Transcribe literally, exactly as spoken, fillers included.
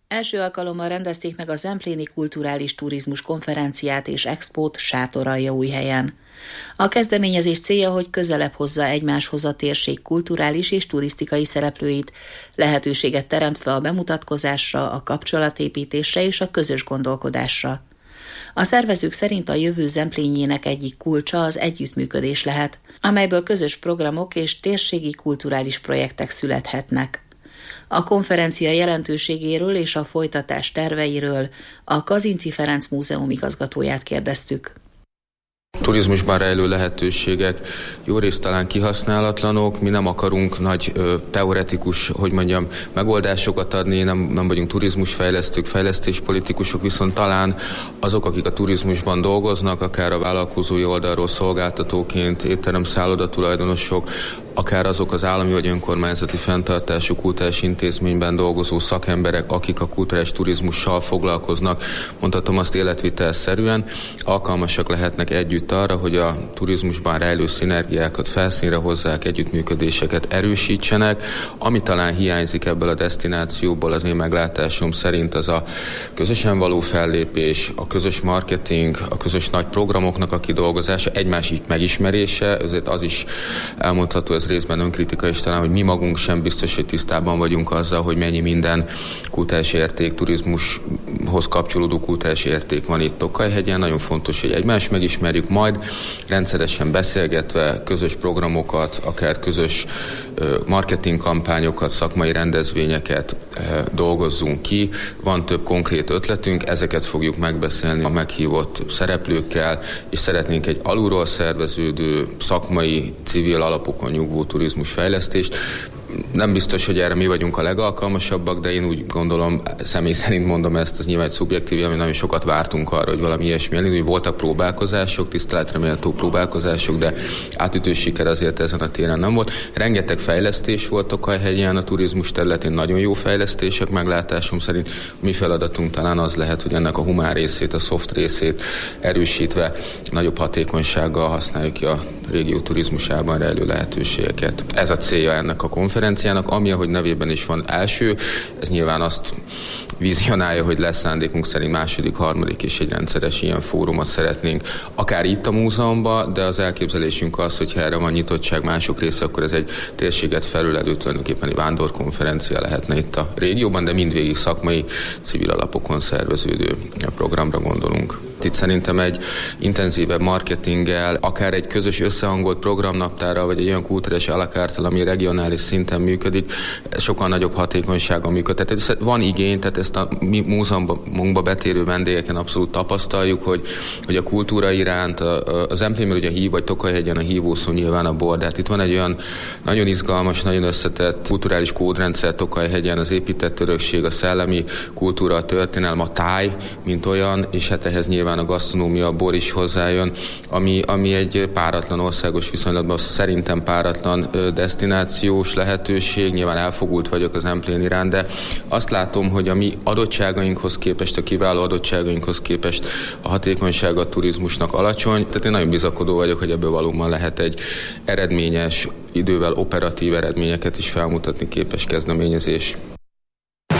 Első alkalommal rendezték meg a Zempléni Kulturális Turizmus Konferenciát és Expót Sátoraljaújhelyen. A kezdeményezés célja, hogy közelebb hozza egymáshoz a térség kulturális és turisztikai szereplőit, lehetőséget teremtve a bemutatkozásra, a kapcsolatépítésre és a közös gondolkodásra. A szervezők szerint a jövő Zemplényének egyik kulcsa az együttműködés lehet, amelyből közös programok és térségi kulturális projektek születhetnek. A konferencia jelentőségéről és a folytatás terveiről a Kazinczy Ferenc Múzeum igazgatóját kérdeztük. Turizmusban rejlő lehetőségek jó részt talán kihasználatlanok, mi nem akarunk nagy ö, teoretikus, hogy mondjam, megoldásokat adni, nem, nem vagyunk turizmusfejlesztők, fejlesztéspolitikusok, viszont talán azok, akik a turizmusban dolgoznak, akár a vállalkozói oldalról szolgáltatóként, étterem, szálloda tulajdonosok, akár azok az állami vagy önkormányzati fenntartású kulturális intézményben dolgozó szakemberek, akik a kulturális turizmussal foglalkoznak, mondhatom azt életvitelszerűen, alkalmasak lehetnek együtt arra, hogy a turizmusban rejlő szinergiákat felszínre hozzák, együttműködéseket erősítsenek. Ami talán hiányzik ebből a desztinációból, az én meglátásom szerint az a közösen való fellépés, a közös marketing, a közös nagy programoknak a kidolgozása, egymás megismerése, ezért az is elmondható, ez részben önkritika is talán, hogy mi magunk sem biztos, hogy tisztában vagyunk azzal, hogy mennyi minden kulturális érték, turizmushoz kapcsolódó kulturális érték van itt Tokajhegyen. Nagyon fontos, hogy egymást megismerjük, majd rendszeresen beszélgetve közös programokat, akár közös marketing kampányokat, szakmai rendezvényeket dolgozzunk ki. Van több konkrét ötletünk, ezeket fogjuk megbeszélni a meghívott szereplőkkel, és szeretnénk egy alulról szerveződő, szakmai, civil alapokon nyugvó turizmusfejlesztést. Nem biztos, hogy erre mi vagyunk a legalkalmasabbak, de én úgy gondolom, személy szerint mondom ezt, ez nyilván egy szubjektív, ami nagyon sokat vártunk arra, hogy valami ilyesmi elinduljon, hogy voltak próbálkozások, tiszteletre méltó próbálkozások, de átütő siker azért ezen a téren nem volt. Rengeteg fejlesztés volt Tokajhegyen a turizmus területén, nagyon jó fejlesztések, meglátásom szerint. Mi feladatunk talán az lehet, hogy ennek a humán részét, a soft részét erősítve nagyobb hatékonysággal használjuk ki a régió turizmusában rejlő lehetőségeket. Ez a célja ennek a konferenciának, ami, ahogy nevében is van, első, ez nyilván azt vizionálja, hogy lesz szándékunk szerint második, harmadik és egy rendszeres ilyen fórumot szeretnénk. Akár itt a múzeumban, de az elképzelésünk az, hogy ha erre van nyitottság mások része, akkor ez egy térséget felülelő, tulajdonképpen egy vándorkonferencia lehetne itt a régióban, de mindvégig szakmai, civil alapokon szerveződő programra gondolunk. Itt szerintem egy intenzívebb marketinggel, akár egy közös összehangolt programnaptárral, vagy egy olyan kulturális alakártal, ami regionális szinten működik, sokkal nagyobb hatékonysággal működik. Tehát van igény, tehát ezt a mi múzeumunkba betérő vendégeken abszolút tapasztaljuk, hogy, hogy a kultúra iránt, az Zemplénből ugye a hív, vagy Tokajhegyen a hívószó nyilván a bor, de hát itt van egy olyan nagyon izgalmas, nagyon összetett kulturális kódrendszer Tokajhegyen, az épített örökség, a szellemi kultúra, a történelem, a táj, mint olyan, és hát ehhez nyilván a gasztronómia, a bor is hozzájön, ami, ami egy páratlan országos viszonylatban szerintem páratlan ö, desztinációs lehetőség. Nyilván elfogult vagyok az Zemplén iránt, de azt látom, hogy a mi adottságainkhoz képest, a kiváló adottságainkhoz képest a hatékonysága a turizmusnak alacsony. Tehát én nagyon bizakodó vagyok, hogy ebből valóban lehet egy eredményes, idővel operatív eredményeket is felmutatni képes kezdeményezés.